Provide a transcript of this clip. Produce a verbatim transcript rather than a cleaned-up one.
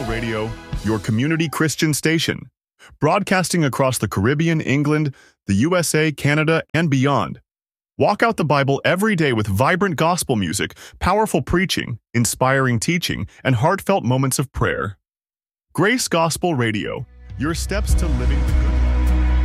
Gospel Radio, your community Christian station, broadcasting across the Caribbean, England, the U S A, Canada, and beyond. Walk out the Bible every day with vibrant gospel music, powerful preaching, inspiring teaching, and heartfelt moments of prayer. Grace Gospel Radio, your steps to living